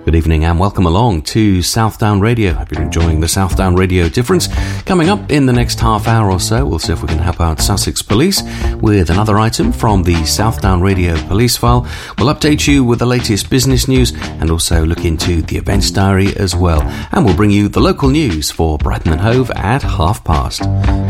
Good evening and welcome along to Southdown Radio. Hope you're enjoying the Southdown Radio Difference. Coming up in the next half hour or so, we'll see if we can help out Sussex Police with another item from the Southdown Radio Police File. We'll update you with the latest business news and also look into the events diary as well. And we'll bring you the local news for Brighton and Hove at past.